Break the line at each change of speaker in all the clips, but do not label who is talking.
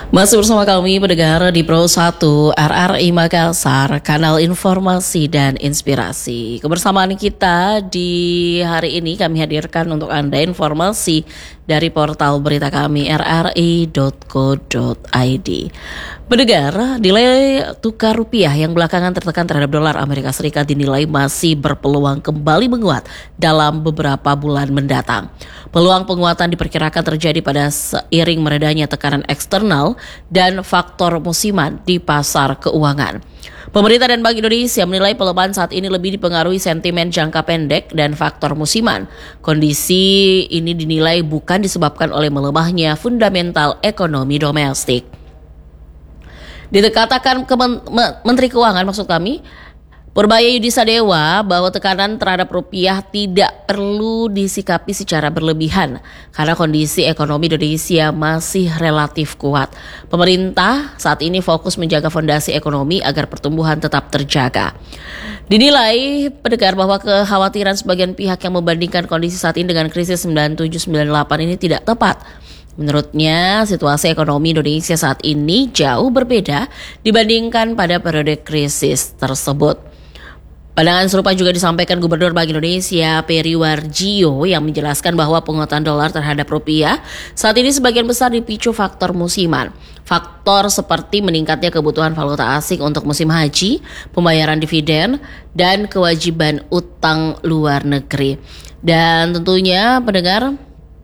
Masih bersama kami pendengar di Pro 1 RRI Makassar, kanal informasi dan inspirasi. Kebersamaan kita di hari ini kami hadirkan untuk Anda informasi dari portal berita kami rri.co.id. Pendengar, nilai tukar rupiah yang belakangan tertekan terhadap dolar Amerika Serikat dinilai masih berpeluang kembali menguat dalam beberapa bulan mendatang. Peluang penguatan diperkirakan terjadi pada seiring meredanya tekanan eksternal dan faktor musiman di pasar keuangan. Pemerintah dan Bank Indonesia menilai pelemahan saat ini lebih dipengaruhi sentimen jangka pendek dan faktor musiman. Kondisi ini dinilai bukan disebabkan oleh melemahnya fundamental ekonomi domestik. Dikatakan Menteri Keuangan Purbaya Yudisadewa bahwa tekanan terhadap rupiah tidak perlu disikapi secara berlebihan karena kondisi ekonomi Indonesia masih relatif kuat. Pemerintah saat ini fokus menjaga fondasi ekonomi agar pertumbuhan tetap terjaga. Dinilai pendengar bahwa kekhawatiran sebagian pihak yang membandingkan kondisi saat ini dengan krisis 97-98 ini tidak tepat. Menurutnya, situasi ekonomi Indonesia saat ini jauh berbeda dibandingkan pada periode krisis tersebut. Pandangan serupa juga disampaikan Gubernur Bank Indonesia Peri Warjio yang menjelaskan bahwa penguatan dolar terhadap rupiah saat ini sebagian besar dipicu faktor musiman. Faktor seperti meningkatnya kebutuhan valuta asing untuk musim haji, pembayaran dividen, dan kewajiban utang luar negeri. Dan tentunya pendengar,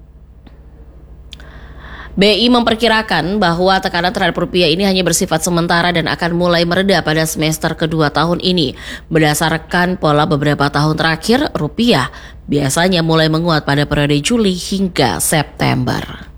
BI memperkirakan bahwa tekanan terhadap rupiah ini hanya bersifat sementara dan akan mulai mereda pada semester kedua tahun ini. Berdasarkan pola beberapa tahun terakhir, rupiah biasanya mulai menguat pada periode Juli hingga September.